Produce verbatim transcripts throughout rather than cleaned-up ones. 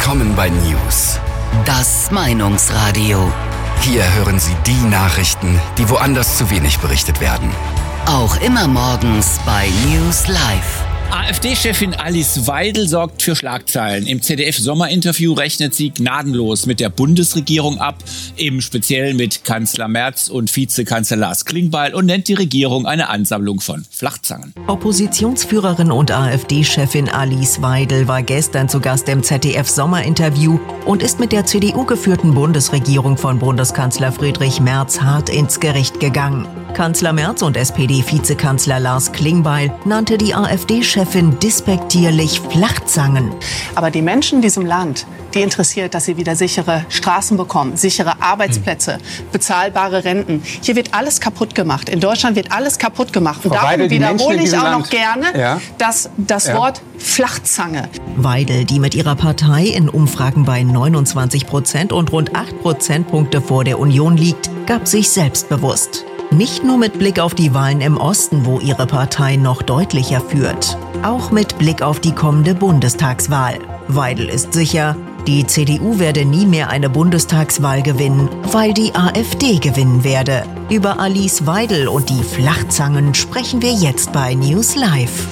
Willkommen bei News. Das Meinungsradio. Hier hören Sie die Nachrichten, die woanders zu wenig berichtet werden. Auch immer morgens bei News Live. AfD-Chefin Alice Weidel sorgt für Schlagzeilen. Im Z D F-Sommerinterview rechnet sie gnadenlos mit der Bundesregierung ab, im Speziellen mit Kanzler Merz und Vizekanzler Lars Klingbeil, und nennt die Regierung eine Ansammlung von Flachzangen. Oppositionsführerin und AfD-Chefin Alice Weidel war gestern zu Gast im Z D F-Sommerinterview und ist mit der C D U-geführten Bundesregierung von Bundeskanzler Friedrich Merz hart ins Gericht gegangen. Kanzler Merz und S P D-Vizekanzler Lars Klingbeil nannte die AfD-Chefin despektierlich Flachzangen. Aber die Menschen in diesem Land, die interessiert, dass sie wieder sichere Straßen bekommen, sichere Arbeitsplätze, bezahlbare Renten. Hier wird alles kaputt gemacht. In Deutschland wird alles kaputt gemacht. Und darum wiederhole ich auch noch gerne ja. das, das ja. Wort Flachzange. Weidel, die mit ihrer Partei in Umfragen bei neunundzwanzig Prozent und rund acht Prozentpunkte vor der Union liegt, gab sich selbstbewusst. Nicht nur mit Blick auf die Wahlen im Osten, wo ihre Partei noch deutlicher führt. Auch mit Blick auf die kommende Bundestagswahl. Weidel ist sicher, die C D U werde nie mehr eine Bundestagswahl gewinnen, weil die AfD gewinnen werde. Über Alice Weidel und die Flachzangen sprechen wir jetzt bei News Live.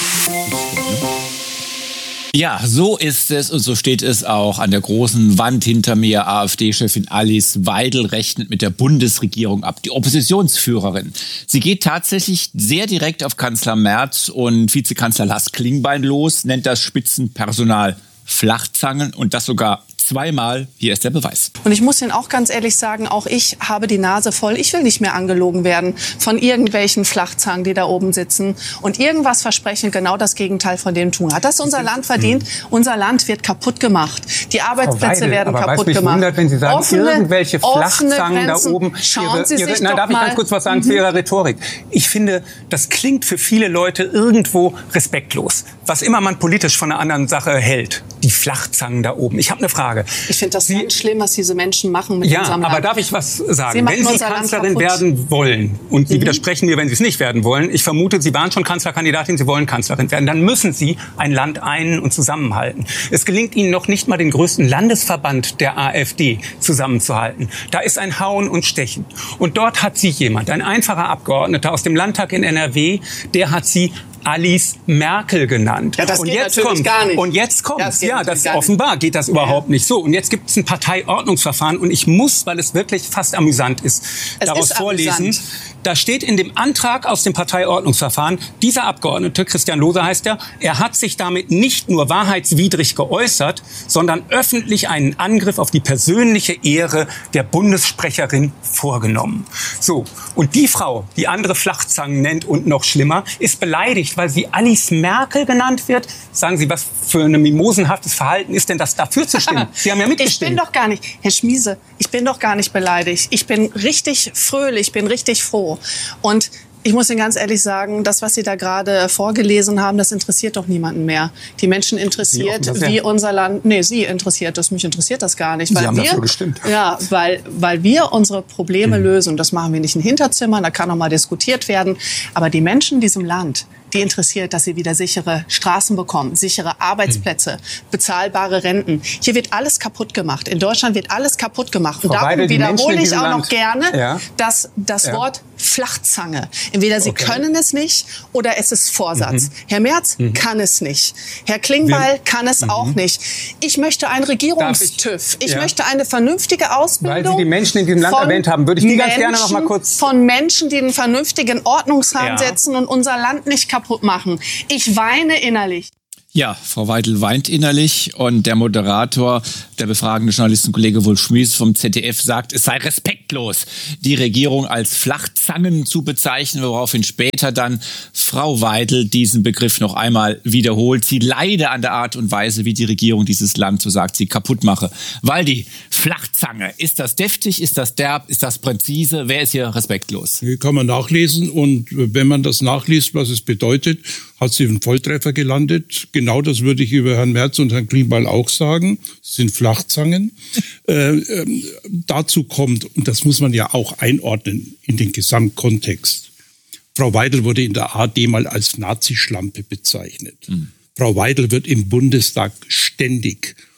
Ja, so ist es und so steht es auch an der großen Wand hinter mir. AfD-Chefin Alice Weidel rechnet mit der Bundesregierung ab, die Oppositionsführerin. Sie geht tatsächlich sehr direkt auf Kanzler Merz und Vizekanzler Lars Klingbeil los, nennt das Spitzenpersonal Flachzangen, und das sogar zweimal. Hier ist der Beweis. Und ich muss Ihnen auch ganz ehrlich sagen, auch ich habe die Nase voll. Ich will nicht mehr angelogen werden von irgendwelchen Flachzangen, die da oben sitzen und irgendwas versprechen, genau das Gegenteil von dem tun. Hat das unser Land verdient? Mhm. Unser Land wird kaputt gemacht. Die Arbeitsplätze Weidel, werden aber kaputt weißt, gemacht. Wundert, wenn Sie sagen, offene, irgendwelche Flachzangen Grenzen. Da oben. Schauen ihre, Sie ihre, sich na, doch darf mal. ich ganz kurz was sagen mhm. zu Ihrer Rhetorik? Ich finde, das klingt für viele Leute irgendwo respektlos. Was immer man politisch von einer anderen Sache hält. Die Flachzangen da oben. Ich habe eine Frage. Ich finde das Sie, ganz schlimm, was diese Menschen machen mit ja, unserem Land. Ja, aber darf ich was sagen? Sie wenn Sie Kanzlerin werden wollen, und Sie mhm. widersprechen mir, wenn Sie es nicht werden wollen, ich vermute, Sie waren schon Kanzlerkandidatin, Sie wollen Kanzlerin werden, dann müssen Sie ein Land ein- und zusammenhalten. Es gelingt Ihnen noch nicht mal, den größten Landesverband der AfD zusammenzuhalten. Da ist ein Hauen und Stechen. Und dort hat Sie jemand, ein einfacher Abgeordneter aus dem Landtag in N R W, der hat Sie Alice Merkel genannt. Ja, das und geht jetzt natürlich kommt, gar nicht. Und jetzt kommt, das ja, das offenbar geht das überhaupt ja. nicht so. Und jetzt gibt es ein Parteiordnungsverfahren, und ich muss, weil es wirklich fast amüsant ist, es daraus ist vorlesen. Amüsant. Da steht in dem Antrag aus dem Parteiordnungsverfahren, dieser Abgeordnete, Christian Lohse heißt er, er hat sich damit nicht nur wahrheitswidrig geäußert, sondern öffentlich einen Angriff auf die persönliche Ehre der Bundessprecherin vorgenommen. So, und die Frau, die andere Flachzangen nennt und noch schlimmer, ist beleidigt, weil sie Alice Merkel genannt wird. Sagen Sie, was für ein mimosenhaftes Verhalten ist denn das, dafür zu stimmen? Sie haben ja mitgestimmt. Ich bin doch gar nicht, Herr Schmiese, ich bin doch gar nicht beleidigt. Ich bin richtig fröhlich, ich bin richtig froh. Und ich muss Ihnen ganz ehrlich sagen, das, was Sie da gerade vorgelesen haben, das interessiert doch niemanden mehr. Die Menschen interessiert, Sie wie unser Land... Nee, Sie interessiert das. Mich interessiert das gar nicht. Weil Sie haben wir, dafür gestimmt. Ja, weil, weil wir unsere Probleme mhm. lösen. Und das machen wir nicht in Hinterzimmern, da kann noch mal diskutiert werden. Aber die Menschen in diesem Land, die interessiert, dass sie wieder sichere Straßen bekommen, sichere Arbeitsplätze, mhm. bezahlbare Renten. Hier wird alles kaputt gemacht. In Deutschland wird alles kaputt gemacht. Und Frau darum Weidel, wiederhole ich auch Land. noch gerne ja. das, das ja. Wort Flachzange. Entweder Sie okay. können es nicht oder es ist Vorsatz. Mhm. Herr Merz mhm. kann es nicht. Herr Klingbeil Wir, kann es mhm. auch nicht. Ich möchte einen Regierungstüv. Ich, ich ja. möchte eine vernünftige Ausbildung. Weil Sie die Menschen in diesem Land erwähnt haben, würde ich die ganz gerne noch mal kurz... Von Menschen, die einen vernünftigen Ordnungsrahmen ja. setzen und unser Land nicht kaputt machen. Ich weine innerlich. Ja, Frau Weidel weint innerlich, und der Moderator, der befragende Journalistenkollege Wolf Schmies vom Z D F, sagt, es sei respektlos, die Regierung als Flachzangen zu bezeichnen, woraufhin später dann Frau Weidel diesen Begriff noch einmal wiederholt. Sie leide an der Art und Weise, wie die Regierung dieses Land, so sagt sie, kaputt mache. Weil die Flachzange, ist das deftig, ist das derb, ist das präzise, wer ist hier respektlos? Hier kann man nachlesen, und wenn man das nachliest, was es bedeutet, hat sie einen Volltreffer gelandet. Genau das würde ich über Herrn Merz und Herrn Klingbeil auch sagen. Das sind Flachzangen. äh, äh, dazu kommt, und das muss man ja auch einordnen in den Gesamtkontext, Frau Weidel wurde in der A R D mal als Nazischlampe bezeichnet. Mhm. Frau Weidel wird im Bundestag ständig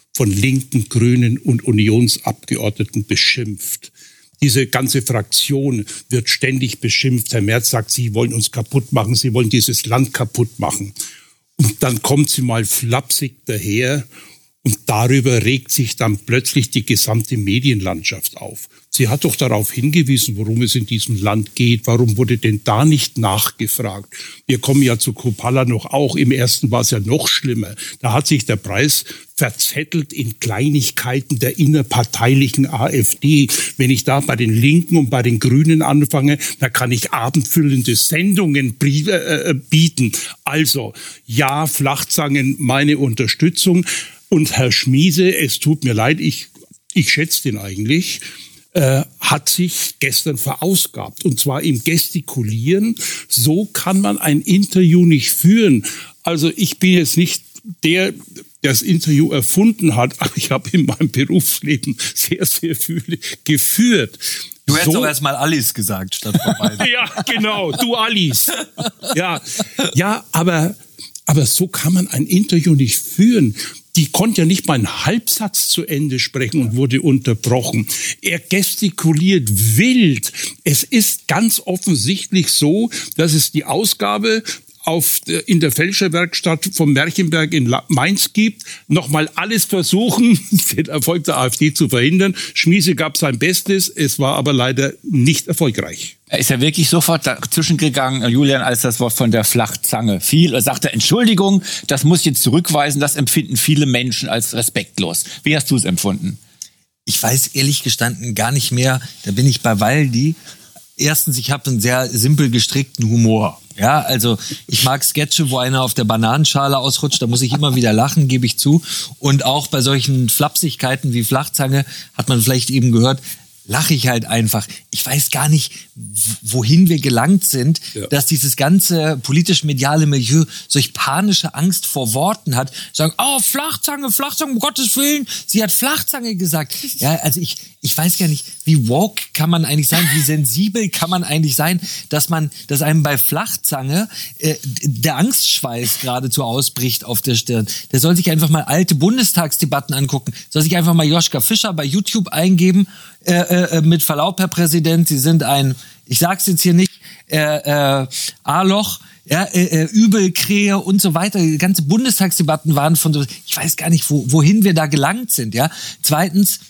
von Linken, Grünen und Unionsabgeordneten beschimpft. Diese ganze Fraktion wird ständig beschimpft. Herr Merz sagt, Sie wollen uns kaputt machen, Sie wollen dieses Land kaputt machen. Und dann kommt sie mal flapsig daher und darüber regt sich dann plötzlich die gesamte Medienlandschaft auf. Sie hat doch darauf hingewiesen, worum es in diesem Land geht. Warum wurde denn da nicht nachgefragt? Wir kommen ja zu Kruppalla noch auch. Im ersten war es ja noch schlimmer. Da hat sich der Preis verzettelt in Kleinigkeiten der innerparteilichen AfD. Wenn ich da bei den Linken und bei den Grünen anfange, da kann ich abendfüllende Sendungen äh, bieten. Also, ja, Flachzangen, meine Unterstützung. Und Herr Schmiese, es tut mir leid, ich, ich schätze den eigentlich, äh, hat sich gestern verausgabt. Und zwar im Gestikulieren. So kann man ein Interview nicht führen. Also ich bin jetzt nicht der, der das Interview erfunden hat, aber ich habe in meinem Berufsleben sehr, sehr viele geführt. Du hättest so, auch erstmal Alice gesagt, statt vorbei. Ja, genau, du Alice. Ja, ja, aber, aber so kann man ein Interview nicht führen. Die konnte ja nicht mal einen Halbsatz zu Ende sprechen und wurde unterbrochen. Er gestikuliert wild. Es ist ganz offensichtlich so, dass es die Ausgabe auf, in der Fälscherwerkstatt vom Märchenberg in Mainz gibt, nochmal alles versuchen, den Erfolg der AfD zu verhindern. Schmiese gab sein Bestes, es war aber leider nicht erfolgreich. Er ist ja wirklich sofort dazwischen gegangen, Julian, als das Wort von der Flachzange fiel. Er sagte, Entschuldigung, das muss ich jetzt zurückweisen, das empfinden viele Menschen als respektlos. Wie hast du es empfunden? Ich weiß ehrlich gestanden gar nicht mehr, da bin ich bei Waldi. Erstens, ich habe einen sehr simpel gestrickten Humor. Ja, also ich mag Sketche, wo einer auf der Bananenschale ausrutscht, da muss ich immer wieder lachen, gebe ich zu. Und auch bei solchen Flapsigkeiten wie Flachzange hat man vielleicht eben gehört, lache ich halt einfach. Ich weiß gar nicht, wohin wir gelangt sind, ja. dass dieses ganze politisch-mediale Milieu solch panische Angst vor Worten hat. Sagen, oh, Flachzange, Flachzange, um Gottes Willen. Sie hat Flachzange gesagt. Ja, also ich, ich weiß gar nicht, wie woke kann man eigentlich sein, wie sensibel kann man eigentlich sein, dass man, dass einem bei Flachzange äh, der Angstschweiß geradezu ausbricht auf der Stirn. Der soll sich einfach mal alte Bundestagsdebatten angucken. Soll sich einfach mal Joschka Fischer bei YouTube eingeben. Äh, äh, mit Verlaub, Herr Präsident, Sie sind ein, ich sag's jetzt hier nicht, äh, äh, A-Loch, ja, äh, äh, Übelkrähe und so weiter. Die ganze Bundestagsdebatten waren von so, ich weiß gar nicht, wo, wohin wir da gelangt sind, ja. Zweitens,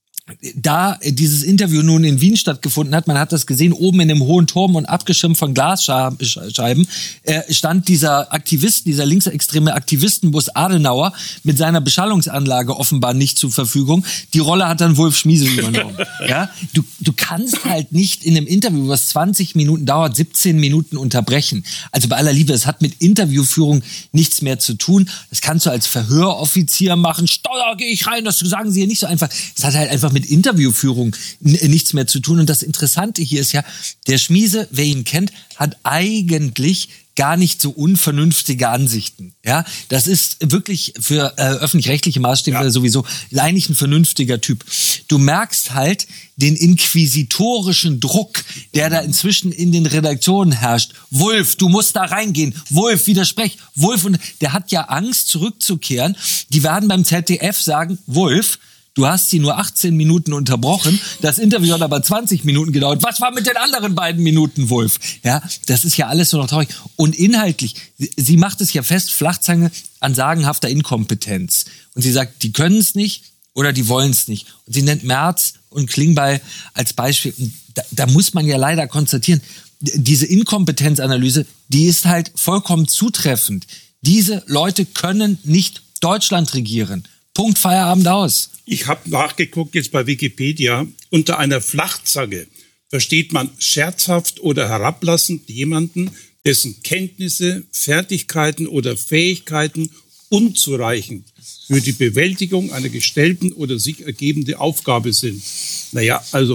da dieses Interview nun in Wien stattgefunden hat, man hat das gesehen, oben in dem hohen Turm und abgeschirmt von Glasscheiben, äh, stand dieser Aktivist, dieser linksextreme Aktivistenbus Adenauer mit seiner Beschallungsanlage offenbar nicht zur Verfügung. Die Rolle hat dann Wolf Schmiese übernommen. Ja? Du, du kannst halt nicht in einem Interview, was zwanzig Minuten dauert, siebzehn Minuten unterbrechen. Also bei aller Liebe, es hat mit Interviewführung nichts mehr zu tun. Das kannst du als Verhöroffizier machen. Steuer, gehe ich rein, das sagen sie hier nicht so einfach. Es hat halt einfach mit Interviewführung nichts mehr zu tun. Und das Interessante hier ist ja, der Schmiese, wer ihn kennt, hat eigentlich gar nicht so unvernünftige Ansichten. Ja, das ist wirklich für äh, öffentlich-rechtliche Maßstäbe ja. sowieso eigentlich ein vernünftiger Typ. Du merkst halt den inquisitorischen Druck, der da inzwischen in den Redaktionen herrscht. Wulff, du musst da reingehen. Wulff, widersprech. Wulff, und der hat ja Angst, zurückzukehren. Die werden beim Z D F sagen, Wulff, du hast sie nur achtzehn Minuten unterbrochen. Das Interview hat aber zwanzig Minuten gedauert. Was war mit den anderen beiden Minuten, Wulff? Ja, das ist ja alles so noch traurig. Und inhaltlich, sie macht es ja fest, Flachzange an sagenhafter Inkompetenz. Und sie sagt, die können es nicht oder die wollen es nicht. Und sie nennt Merz und Klingbeil als Beispiel. Und da, da muss man ja leider konstatieren, diese Inkompetenzanalyse, die ist halt vollkommen zutreffend. Diese Leute können nicht Deutschland regieren. Punkt, Feierabend, aus. Ich habe nachgeguckt jetzt bei Wikipedia. Unter einer Flachzange versteht man scherzhaft oder herablassend jemanden, dessen Kenntnisse, Fertigkeiten oder Fähigkeiten unzureichend für die Bewältigung einer gestellten oder sich ergebende Aufgabe sind. Naja, also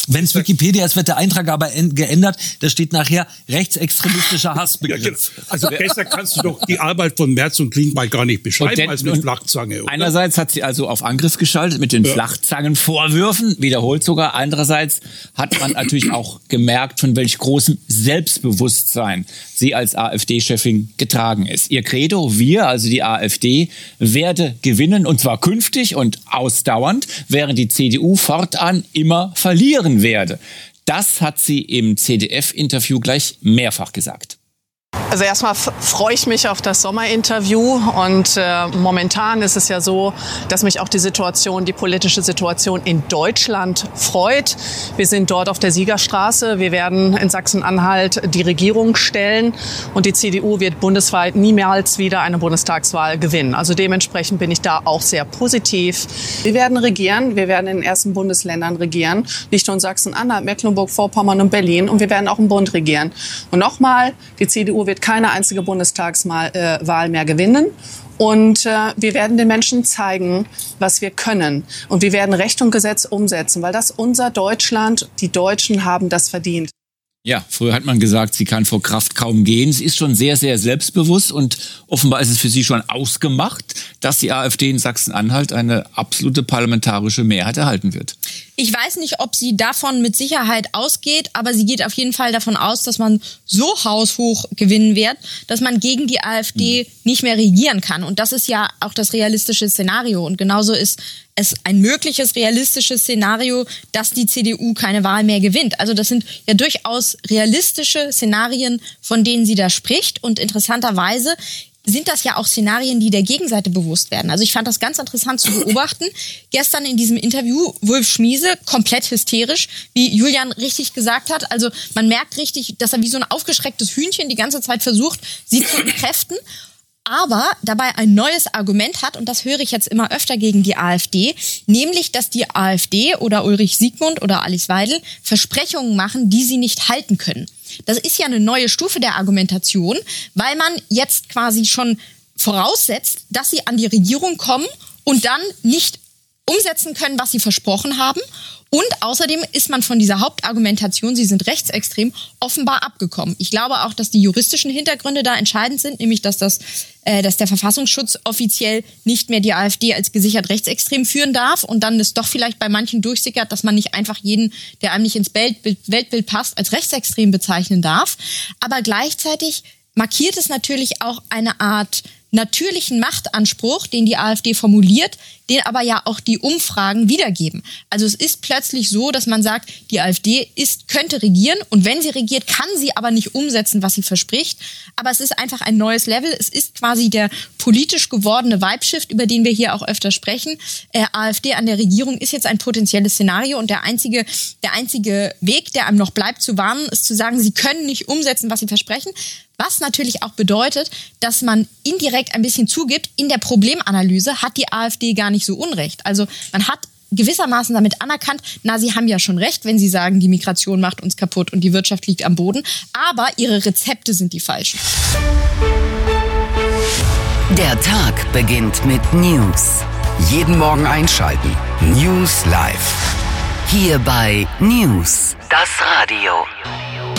Wenn es Wikipedia ist, wird der Eintrag aber en- geändert. Da steht nachher rechtsextremistischer Hassbegriff. Ja, genau. Also besser kannst du doch die Arbeit von Merz und Klingbeil gar nicht beschreiben denn, als mit Flachzange. Oder? Einerseits hat sie also auf Angriff geschaltet mit den ja. Flachzangenvorwürfen, wiederholt sogar. Andererseits hat man natürlich auch gemerkt, von welch großem Selbstbewusstsein sie als AfD-Chefin getragen ist. Ihr Credo, wir, also die AfD, werde gewinnen, und zwar künftig und ausdauernd, während die C D U fortan immer verlieren werde. Das hat sie im Z D F-Interview gleich mehrfach gesagt. Also erstmal f- freue ich mich auf das Sommerinterview und äh, momentan ist es ja so, dass mich auch die Situation, die politische Situation in Deutschland freut. Wir sind dort auf der Siegerstraße. Wir werden in Sachsen-Anhalt die Regierung stellen und die C D U wird bundesweit niemals wieder eine Bundestagswahl gewinnen. Also dementsprechend bin ich da auch sehr positiv. Wir werden regieren. Wir werden in den ersten Bundesländern regieren. Nicht nur in Sachsen-Anhalt, Mecklenburg-Vorpommern und Berlin. Und wir werden auch im Bund regieren. Und nochmal, die C D U wird keine einzige Bundestagswahl äh, mehr gewinnen. Und äh, wir werden den Menschen zeigen, was wir können. Und wir werden Recht und Gesetz umsetzen, weil das unser Deutschland, die Deutschen haben das verdient. Ja, früher hat man gesagt, sie kann vor Kraft kaum gehen. Sie ist schon sehr, sehr selbstbewusst und offenbar ist es für sie schon ausgemacht, dass die AfD in Sachsen-Anhalt eine absolute parlamentarische Mehrheit erhalten wird. Ich weiß nicht, ob sie davon mit Sicherheit ausgeht, aber sie geht auf jeden Fall davon aus, dass man so haushoch gewinnen wird, dass man gegen die AfD mhm. nicht mehr regieren kann. Und das ist ja auch das realistische Szenario. Und genauso ist es ein mögliches realistisches Szenario, dass die C D U keine Wahl mehr gewinnt. Also das sind ja durchaus realistische Szenarien, von denen sie da spricht. Und interessanterweise sind das ja auch Szenarien, die der Gegenseite bewusst werden. Also ich fand das ganz interessant zu beobachten. Gestern in diesem Interview, Wulf Schmiese, komplett hysterisch, wie Julian richtig gesagt hat. Also man merkt richtig, dass er wie so ein aufgeschrecktes Hühnchen die ganze Zeit versucht, sie zu entkräften. Aber dabei ein neues Argument hat, und das höre ich jetzt immer öfter gegen die AfD, nämlich, dass die AfD oder Ulrich Siegmund oder Alice Weidel Versprechungen machen, die sie nicht halten können. Das ist ja eine neue Stufe der Argumentation, weil man jetzt quasi schon voraussetzt, dass sie an die Regierung kommen und dann nicht umsetzen können, was sie versprochen haben. Und außerdem ist man von dieser Hauptargumentation, sie sind rechtsextrem, offenbar abgekommen. Ich glaube auch, dass die juristischen Hintergründe da entscheidend sind, nämlich dass das, äh, dass der Verfassungsschutz offiziell nicht mehr die AfD als gesichert rechtsextrem führen darf und dann ist doch vielleicht bei manchen durchsickert, dass man nicht einfach jeden, der einem nicht ins Weltbild, Weltbild passt, als rechtsextrem bezeichnen darf. Aber gleichzeitig markiert es natürlich auch eine Art natürlichen Machtanspruch, den die AfD formuliert, den aber ja auch die Umfragen wiedergeben. Also es ist plötzlich so, dass man sagt, die AfD ist, könnte regieren und wenn sie regiert, kann sie aber nicht umsetzen, was sie verspricht. Aber es ist einfach ein neues Level. Es ist quasi der politisch gewordene Vibe-Shift, über den wir hier auch öfter sprechen. Äh, AfD an der Regierung ist jetzt ein potenzielles Szenario und der einzige, der einzige Weg, der einem noch bleibt zu warnen, ist zu sagen, sie können nicht umsetzen, was sie versprechen. Was natürlich auch bedeutet, dass man indirekt ein bisschen zugibt, in der Problemanalyse hat die AfD gar nicht so Unrecht. Also man hat gewissermaßen damit anerkannt, na, sie haben ja schon recht, wenn sie sagen, die Migration macht uns kaputt und die Wirtschaft liegt am Boden, aber ihre Rezepte sind die falschen. Der Tag beginnt mit News. Jeden Morgen einschalten. News Live. Hier bei News, das Radio.